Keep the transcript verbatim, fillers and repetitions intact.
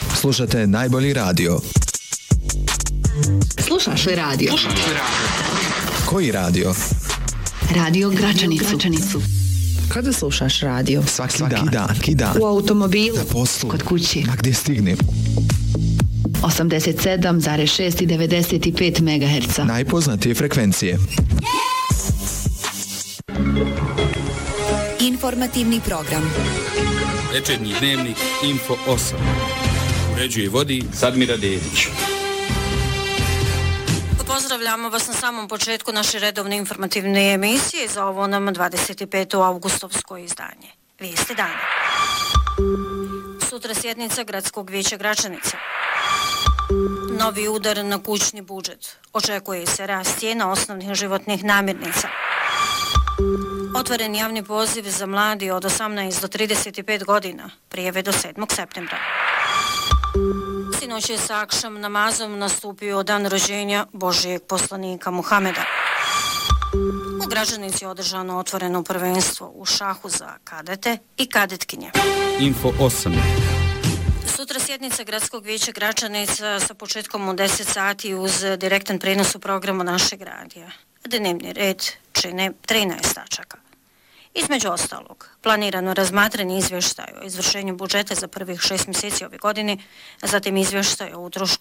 Slušate najbolji radio. Slušaš li radio? Slušaš li radio? Koji radio? Radio Gračanicu. Gračanicu. Kada slušaš radio? Svaki, Svaki dan. dan. Svaki dan. U automobilu. Na poslu. Kod kuće. Ma gdje stignem. osamdeset sedam zarez šest i devedeset pet megaherca. Najpoznatije frekvencije. Informativni program. Večernji dnevnik Info osam. Uređuje i vodi Sadmira Dedić. Pozdravljamo vas na samom početku naše redovne informativne emisije za ovo nam dvadeset peto avgustovsko izdanje. Vijesti dana. Sutra sjednica Gradskog vijeća Gračanice. Novi udar na kućni budžet. Očekuje se rast cijena osnovnih životnih namirnica. Otvoren javni poziv za mladi od osamnaest do trideset pet godina, prijave do sedmog septembra. Sinoć je sa akšam namazom nastupio dan rođenja Božijeg poslanika Muhameda. U Gračanici je održano otvoreno prvenstvo u šahu za kadete i kadetkinje. Info osam. Sutra sjednica Gradskog vijeća Gračanica sa početkom u deset sati uz direktan prenos u programu našeg radija. Dnevni red čine trinaest tačaka. Između ostalog, planirano razmatranje izvještaja o izvršenju budžeta za prvih šest mjeseci ove godine, zatim izvještaj o utrošku